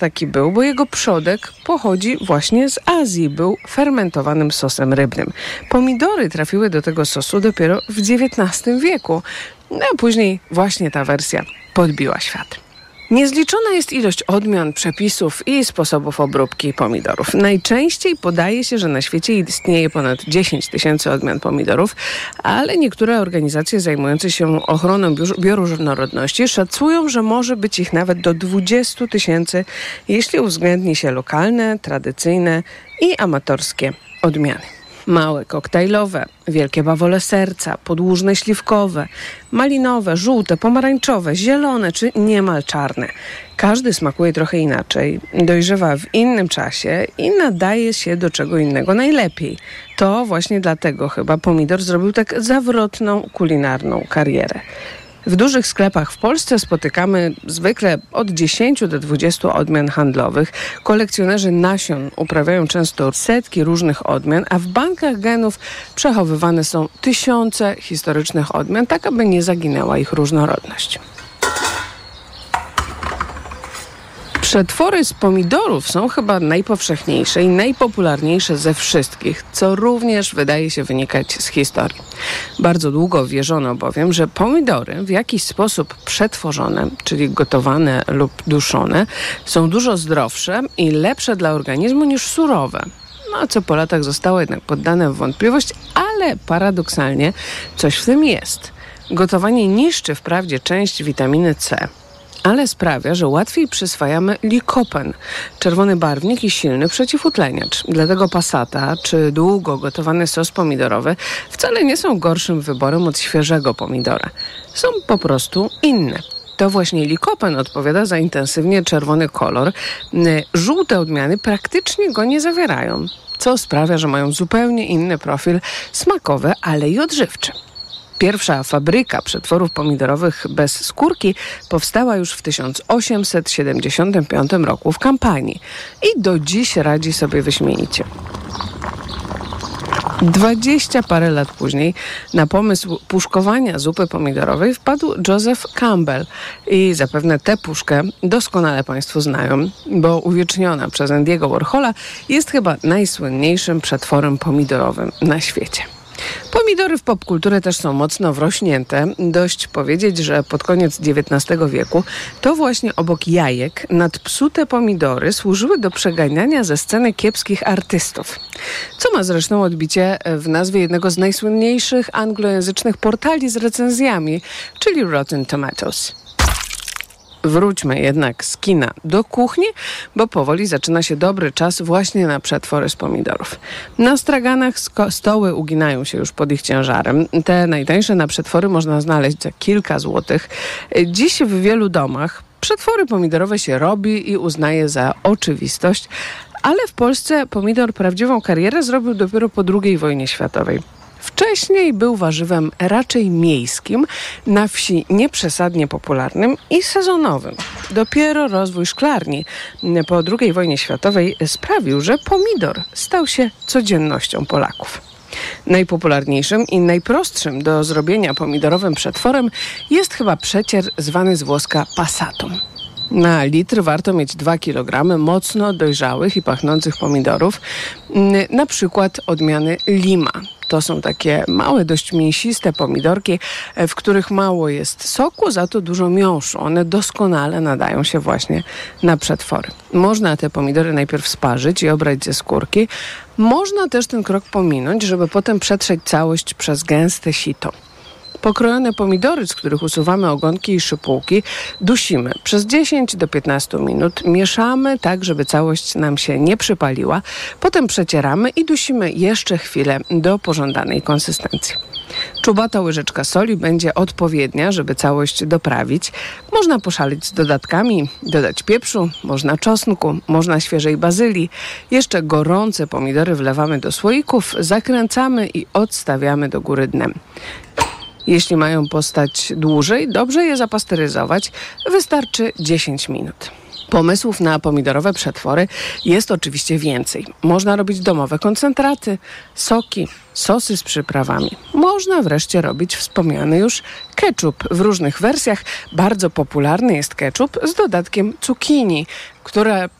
taki był, bo jego przodek pochodzi właśnie z Azji. Był fermentowanym sosem rybnym. Pomidory trafiły do tego sosu dopiero w XIX wieku. A później właśnie ta wersja podbiła świat. Niezliczona jest ilość odmian, przepisów i sposobów obróbki pomidorów. Najczęściej podaje się, że na świecie istnieje ponad 10 000 odmian pomidorów, ale niektóre organizacje zajmujące się ochroną bioróżnorodności szacują, że może być ich nawet do 20 000, jeśli uwzględni się lokalne, tradycyjne i amatorskie odmiany. Małe koktajlowe, wielkie bawole serca, podłużne śliwkowe, malinowe, żółte, pomarańczowe, zielone czy niemal czarne. Każdy smakuje trochę inaczej, dojrzewa w innym czasie i nadaje się do czego innego najlepiej. To właśnie dlatego chyba pomidor zrobił tak zawrotną kulinarną karierę. W dużych sklepach w Polsce spotykamy zwykle od 10 do 20 odmian handlowych. Kolekcjonerzy nasion uprawiają często setki różnych odmian, a w bankach genów przechowywane są tysiące historycznych odmian, tak aby nie zaginęła ich różnorodność. Przetwory z pomidorów są chyba najpowszechniejsze i najpopularniejsze ze wszystkich, co również wydaje się wynikać z historii. Bardzo długo wierzono bowiem, że pomidory w jakiś sposób przetworzone, czyli gotowane lub duszone, są dużo zdrowsze i lepsze dla organizmu niż surowe. No, co po latach zostało jednak poddane w wątpliwość, ale paradoksalnie coś w tym jest. Gotowanie niszczy wprawdzie część witaminy C, ale sprawia, że łatwiej przyswajamy likopen, czerwony barwnik i silny przeciwutleniacz. Dlatego passata czy długo gotowany sos pomidorowy wcale nie są gorszym wyborem od świeżego pomidora. Są po prostu inne. To właśnie likopen odpowiada za intensywnie czerwony kolor. Żółte odmiany praktycznie go nie zawierają, co sprawia, że mają zupełnie inny profil smakowy, ale i odżywczy. Pierwsza fabryka przetworów pomidorowych bez skórki powstała już w 1875 roku w Kampanii i do dziś radzi sobie wyśmienicie. 20 parę lat później na pomysł puszkowania zupy pomidorowej wpadł Joseph Campbell i zapewne tę puszkę doskonale Państwo znają, bo uwieczniona przez Andy'ego Warhola jest chyba najsłynniejszym przetworem pomidorowym na świecie. Pomidory w popkulturę też są mocno wrośnięte. Dość powiedzieć, że pod koniec XIX wieku to właśnie obok jajek nadpsute pomidory służyły do przeganiania ze sceny kiepskich artystów. Co ma zresztą odbicie w nazwie jednego z najsłynniejszych anglojęzycznych portali z recenzjami, czyli Rotten Tomatoes. Wróćmy jednak z kina do kuchni, bo powoli zaczyna się dobry czas właśnie na przetwory z pomidorów. Na straganach stoły uginają się już pod ich ciężarem. Te najtańsze na przetwory można znaleźć za kilka złotych. Dziś w wielu domach przetwory pomidorowe się robi i uznaje za oczywistość, ale w Polsce pomidor prawdziwą karierę zrobił dopiero po II wojnie światowej. Wcześniej był warzywem raczej miejskim, na wsi nieprzesadnie popularnym i sezonowym. Dopiero rozwój szklarni po II wojnie światowej sprawił, że pomidor stał się codziennością Polaków. Najpopularniejszym i najprostszym do zrobienia pomidorowym przetworem jest chyba przecier zwany z włoska passatą. Na litr warto mieć 2 kg mocno dojrzałych i pachnących pomidorów, na przykład odmiany Lima. To są takie małe, dość mięsiste pomidorki, w których mało jest soku, za to dużo miąższu. One doskonale nadają się właśnie na przetwory. Można te pomidory najpierw sparzyć i obrać ze skórki. Można też ten krok pominąć, żeby potem przetrzeć całość przez gęste sito. Pokrojone pomidory, z których usuwamy ogonki i szypułki, dusimy przez 10 do 15 minut. Mieszamy tak, żeby całość nam się nie przypaliła. Potem przecieramy i dusimy jeszcze chwilę do pożądanej konsystencji. Czubata łyżeczka soli będzie odpowiednia, żeby całość doprawić. Można poszaleć z dodatkami, dodać pieprzu, można czosnku, można świeżej bazylii. Jeszcze gorące pomidory wlewamy do słoików, zakręcamy i odstawiamy do góry dnem. Jeśli mają postać dłużej, dobrze je zapasteryzować. Wystarczy 10 minut. Pomysłów na pomidorowe przetwory jest oczywiście więcej. Można robić domowe koncentraty, soki, sosy z przyprawami. można wreszcie robić wspomniany już ketchup w różnych wersjach. Bardzo popularny jest ketchup z dodatkiem cukinii, które